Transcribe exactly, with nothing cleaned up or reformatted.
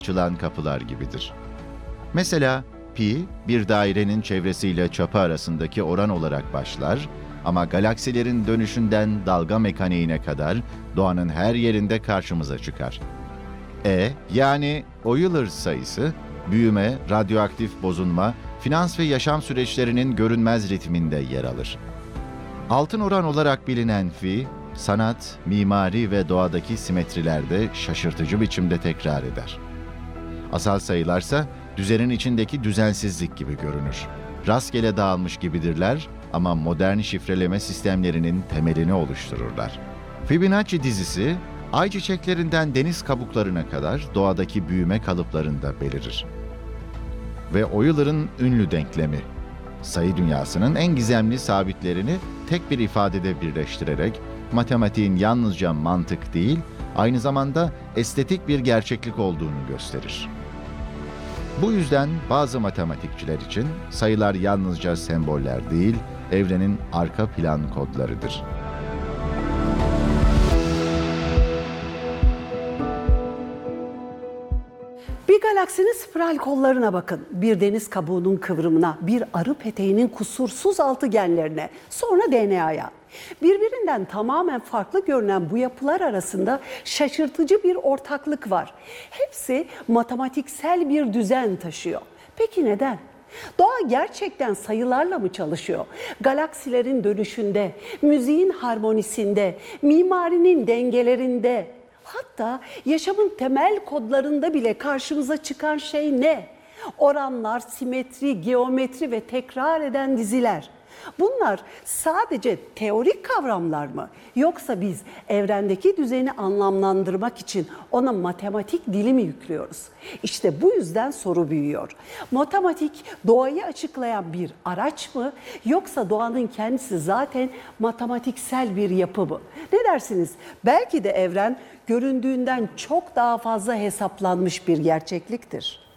açılan kapılar gibidir. Mesela pi, bir dairenin çevresiyle çapı arasındaki oran olarak başlar ama galaksilerin dönüşünden dalga mekaniğine kadar doğanın her yerinde karşımıza çıkar. E, yani Euler sayısı, büyüme, radyoaktif bozulma, finans ve yaşam süreçlerinin görünmez ritminde yer alır. Altın oran olarak bilinen fi, sanat, mimari ve doğadaki simetrilerde şaşırtıcı biçimde tekrar eder. Asal sayılarsa düzenin içindeki düzensizlik gibi görünür. Rastgele dağılmış gibidirler ama modern şifreleme sistemlerinin temelini oluştururlar. Fibonacci dizisi, ay çiçeklerinden deniz kabuklarına kadar doğadaki büyüme kalıplarında belirir. Ve Euler'ın ünlü denklemi, sayı dünyasının en gizemli sabitlerini tek bir ifadede birleştirerek matematiğin yalnızca mantık değil, aynı zamanda estetik bir gerçeklik olduğunu gösterir. Bu yüzden bazı matematikçiler için sayılar yalnızca semboller değil, evrenin arka plan kodlarıdır. Bir galaksinin spiral kollarına bakın, bir deniz kabuğunun kıvrımına, bir arı peteğinin kusursuz altıgenlerine, sonra D N A'ya. Birbirinden tamamen farklı görünen bu yapılar arasında şaşırtıcı bir ortaklık var. Hepsi matematiksel bir düzen taşıyor. Peki neden? Doğa gerçekten sayılarla mı çalışıyor? Galaksilerin dönüşünde, müziğin harmonisinde, mimarinin dengelerinde, hatta yaşamın temel kodlarında bile karşımıza çıkan şey ne? Oranlar, simetri, geometri ve tekrar eden diziler. Bunlar sadece teorik kavramlar mı? Yoksa biz evrendeki düzeni anlamlandırmak için ona matematik dili mi yüklüyoruz? İşte bu yüzden soru büyüyor. Matematik doğayı açıklayan bir araç mı? Yoksa doğanın kendisi zaten matematiksel bir yapı mı? Ne dersiniz? Belki de evren göründüğünden çok daha fazla hesaplanmış bir gerçekliktir.